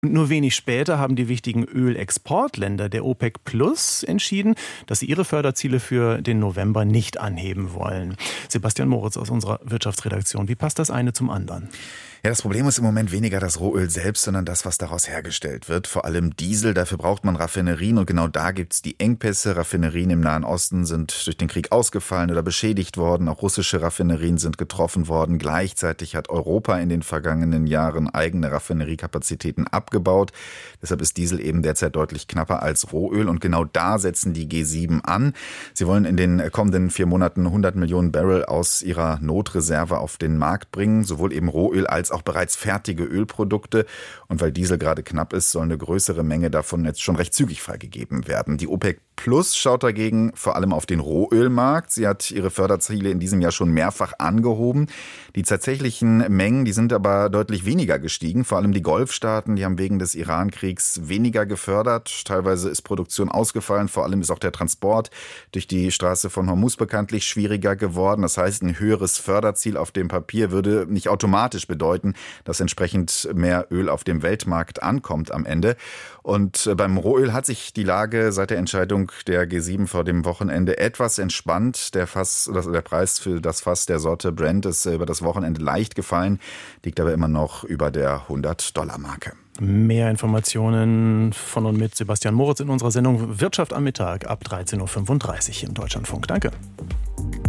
Und nur wenig später haben die wichtigen Ölexportländer der OPEC Plus entschieden, dass sie ihre Förderziele für den November nicht anheben wollen. Sebastian Moritz aus unserer Wirtschaftsredaktion. Wie passt das eine zum anderen? Ja, das Problem ist im Moment weniger das Rohöl selbst, sondern das, was daraus hergestellt wird. Vor allem Diesel, dafür braucht man Raffinerien und genau da gibt's die Engpässe. Raffinerien im Nahen Osten sind durch den Krieg ausgefallen oder beschädigt worden. Auch russische Raffinerien sind getroffen worden. Gleichzeitig hat Europa in den vergangenen Jahren eigene Raffineriekapazitäten abgebaut. Deshalb ist Diesel eben derzeit deutlich knapper als Rohöl und genau da setzen die G7 an. Sie wollen in den kommenden 4 Monaten 100 Millionen Barrel aus ihrer Notreserve auf den Markt bringen, sowohl eben Rohöl als auch bereits fertige Ölprodukte. Und weil Diesel gerade knapp ist, soll eine größere Menge davon jetzt schon recht zügig freigegeben werden. Die OPEC Plus schaut dagegen vor allem auf den Rohölmarkt. Sie hat ihre Förderziele in diesem Jahr schon mehrfach angehoben. Die tatsächlichen Mengen, die sind aber deutlich weniger gestiegen. Vor allem die Golfstaaten, die haben wegen des Iran-Kriegs weniger gefördert. Teilweise ist Produktion ausgefallen. Vor allem ist auch der Transport durch die Straße von Hormuz bekanntlich schwieriger geworden. Das heißt, ein höheres Förderziel auf dem Papier würde nicht automatisch bedeuten, dass entsprechend mehr Öl auf dem Weltmarkt ankommt am Ende. Und beim Rohöl hat sich die Lage seit der Entscheidung der G7 vor dem Wochenende etwas entspannt. Der Preis für das Fass der Sorte Brent ist über das Wochenende leicht gefallen, liegt aber immer noch über der $100-Marke. Mehr Informationen von und mit Sebastian Moritz in unserer Sendung Wirtschaft am Mittag ab 13.35 Uhr im Deutschlandfunk. Danke.